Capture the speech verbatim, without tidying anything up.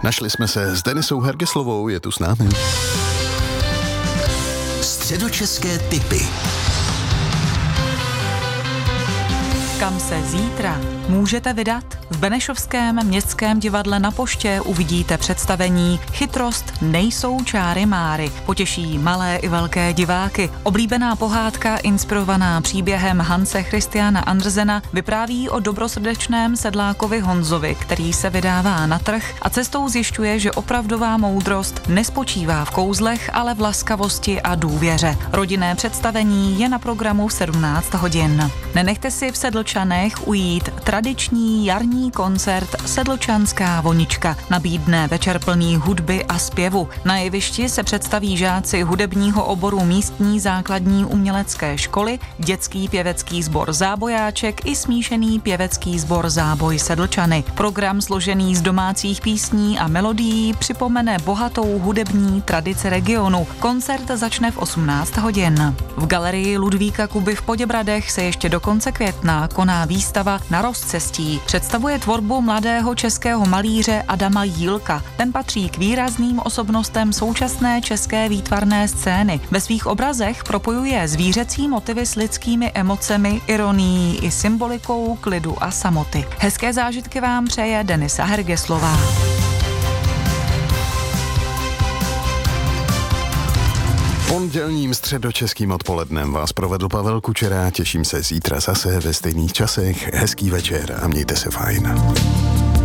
Našli jsme se s Denisou Hergeslovou, je tu s námi. Středočeské tipy. Kam se zítra můžete vydat? V Benešovském městském divadle na Poště uvidíte představení Chytrost nejsou čáry máry. Potěší malé i velké diváky. Oblíbená pohádka inspirovaná příběhem Hanse Christiana Andersena vypráví o dobrosrdečném sedlákovi Honzovi, který se vydává na trh a cestou zjišťuje, že opravdová moudrost nespočívá v kouzlech, ale v laskavosti a důvěře. Rodinné představení je na programu v sedmnáct hodin. Nenechte si v Sedlčanech ujít tradiční jarní koncert Sedlčanská vonička. Nabídne večer plný hudby a zpěvu. Na jevišti se představí žáci hudebního oboru místní základní umělecké školy, dětský pěvecký sbor Zábojáček i smíšený pěvecký sbor Záboj Sedlčany. Program složený z domácích písní a melodií připomene bohatou hudební tradici regionu. Koncert začne v osmnáct hodin. V galerii Ludvíka Kuby v Poděbradech se ještě do konce května koná výstava Na rozcestí. Představuje tvorbu mladého českého malíře Adama Jílka. Ten patří k výrazným osobnostem současné české výtvarné scény. Ve svých obrazech propojuje zvířecí motivy s lidskými emocemi, ironií i symbolikou klidu a samoty. Hezké zážitky vám přeje Denisa Hergeslová. Pondělním středočeským odpolednem vás provedl Pavel Kučera. Těším se zítra zase ve stejných časech. Hezký večer a mějte se fajn.